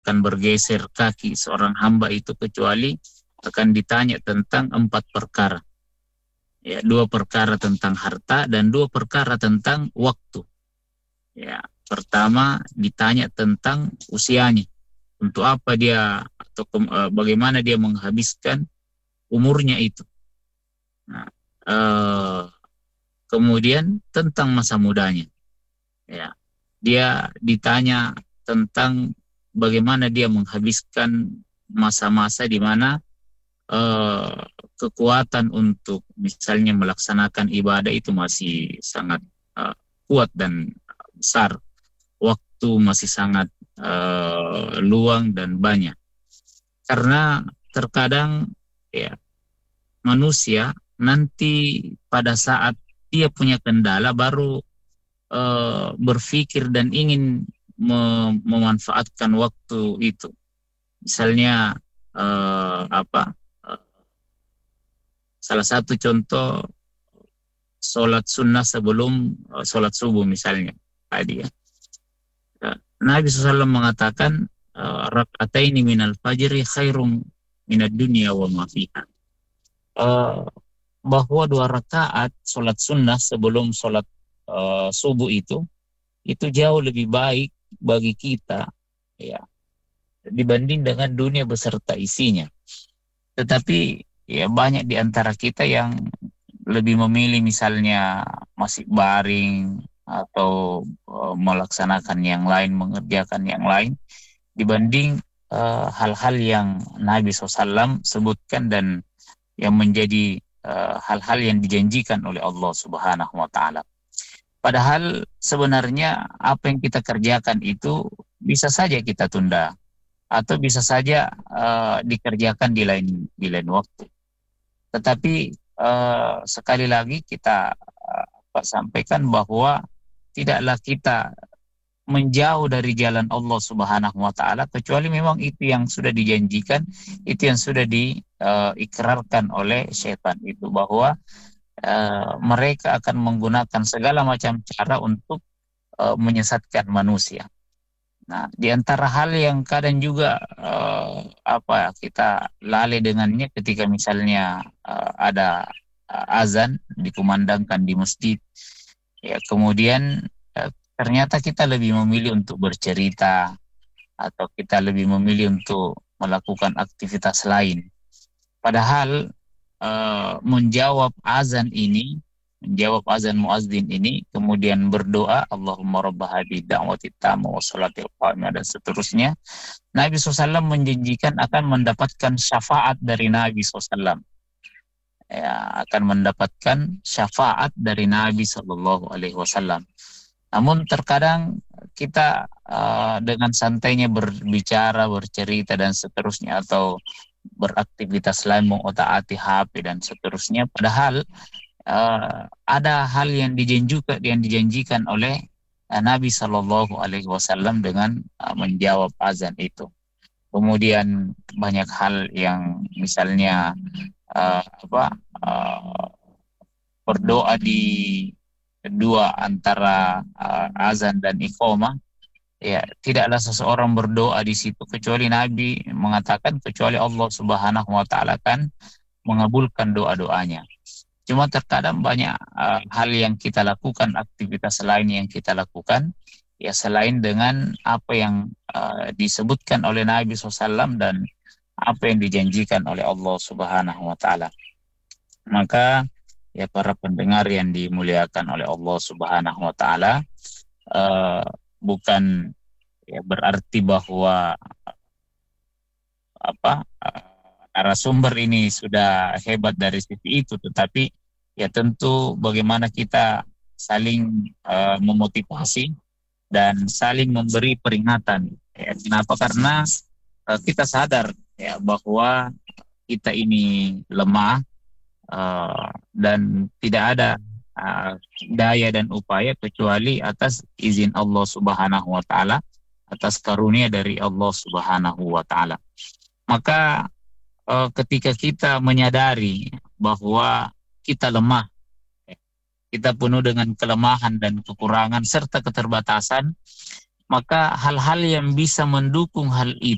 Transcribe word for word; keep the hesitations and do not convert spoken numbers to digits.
akan bergeser kaki seorang hamba itu kecuali akan ditanya tentang empat perkara. Ya, dua perkara tentang harta dan dua perkara tentang waktu. Ya, pertama ditanya tentang usianya. Untuk apa dia atau ke, uh, bagaimana dia menghabiskan umurnya itu. Nah, uh, kemudian tentang masa mudanya. Ya, dia ditanya tentang bagaimana dia menghabiskan masa-masa di mana uh, kekuatan untuk misalnya melaksanakan ibadah itu masih sangat uh, kuat dan besar, waktu masih sangat uh, luang dan banyak. Karena terkadang ya manusia nanti pada saat dia punya kendala baru uh, berpikir dan ingin mem- memanfaatkan waktu itu. Misalnya uh, apa? Salah satu contoh sholat sunnah sebelum uh, sholat subuh misalnya tadi ya. Uh, Nabi shallallahu alaihi wasallam mengatakan uh, rakataini minal fajri khairum minad dunya wa ma fiha. Uh, bahwa dua rakaat sholat sunnah sebelum sholat uh, subuh itu itu jauh lebih baik bagi kita ya dibanding dengan dunia beserta isinya. Tetapi ya banyak di antara kita yang lebih memilih misalnya masih baring atau uh, melaksanakan yang lain, mengerjakan yang lain dibanding uh, hal-hal yang Nabi shallallahu alaihi wasallam sebutkan dan yang menjadi uh, hal-hal yang dijanjikan oleh Allah Subhanahu wa taala. Padahal sebenarnya apa yang kita kerjakan itu bisa saja kita tunda atau bisa saja uh, dikerjakan di lain di lain waktu. Tetapi uh, sekali lagi kita uh, sampaikan bahwa tidaklah kita menjauh dari jalan Allah Subhanahu wa taala kecuali memang itu yang sudah dijanjikan, itu yang sudah diikrarkan uh, oleh syaitan itu bahwa uh, mereka akan menggunakan segala macam cara untuk uh, menyesatkan manusia. Nah, di antara hal yang kadang juga uh, apa kita lalai dengannya ketika misalnya uh, ada uh, azan dikumandangkan di masjid, ya kemudian uh, ternyata kita lebih memilih untuk bercerita atau kita lebih memilih untuk melakukan aktivitas lain. Padahal uh, menjawab azan ini menjawab azan muazzin ini, kemudian berdoa, Allahumma rabba hadhihi da'wati tamma wa salatil qa'imah dan seterusnya. Nabi shallallahu alaihi wasallam menjanjikan akan mendapatkan syafaat dari Nabi shallallahu alaihi wasallam. Ya, akan mendapatkan syafaat dari Nabi sallallahu alaihi wasallam. Namun terkadang kita uh, dengan santainya berbicara, bercerita dan seterusnya atau beraktivitas lain mengotak-atik H P dan seterusnya, padahal Uh, ada hal yang dijanjikan yang dijanjikan oleh uh, Nabi Shallallahu Alaihi Wasallam dengan uh, menjawab azan itu. Kemudian banyak hal yang misalnya uh, apa uh, berdoa di dua antara uh, azan dan iqamah. Ya, tidaklah seseorang berdoa di situ kecuali Nabi mengatakan kecuali Allah Subhanahu Wa Taala kan mengabulkan doa-doanya. Cuma terkadang banyak uh, hal yang kita lakukan, aktivitas lain yang kita lakukan, ya selain dengan apa yang uh, disebutkan oleh Nabi shallallahu alaihi wasallam dan apa yang dijanjikan oleh Allah Subhanahu wa Ta'ala. Maka ya para pendengar yang dimuliakan oleh Allah Subhanahu wa Ta'ala, uh, bukan ya berarti bahwa apa uh, narasumber ini sudah hebat dari sisi itu, tetapi ya tentu bagaimana kita saling uh, memotivasi dan saling memberi peringatan. Ya, kenapa? Karena uh, kita sadar ya bahwa kita ini lemah uh, dan tidak ada uh, daya dan upaya kecuali atas izin Allah Subhanahu wa Ta'ala, atas karunia dari Allah Subhanahu wa Ta'ala. Maka uh, ketika kita menyadari bahwa kita lemah, kita penuh dengan kelemahan dan kekurangan serta keterbatasan, maka hal-hal yang bisa mendukung hal itu